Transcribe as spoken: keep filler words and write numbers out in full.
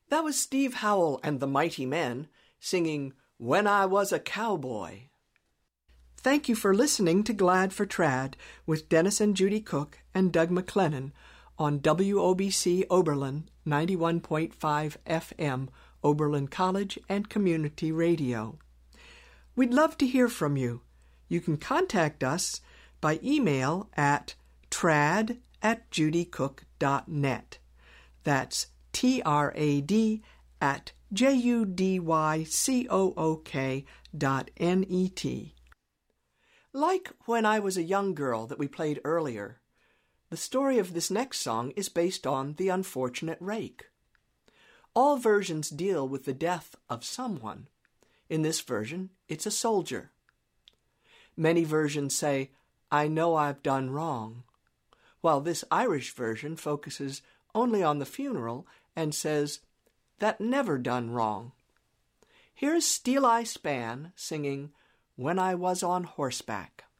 That was Steve Howell and the Mighty Men singing When I Was a Cowboy. Thank you for listening to Glad for Trad with Dennis and Judy Cook and Doug McLennan on W O B C Oberlin ninety-one point five F M, Oberlin College and Community Radio. We'd love to hear from you. You can contact us by email at trad at judycook dot net. That's T R A D at J U D Y C O O K dot N E T. Like When I Was a Young Girl that we played earlier, the story of this next song is based on The Unfortunate Rake. All versions deal with the death of someone. In this version, it's a soldier. Many versions say, I know I've done wrong, while this Irish version focuses only on the funeral and says, that never done wrong. Here's Steeleye Span singing When I Was on Horseback.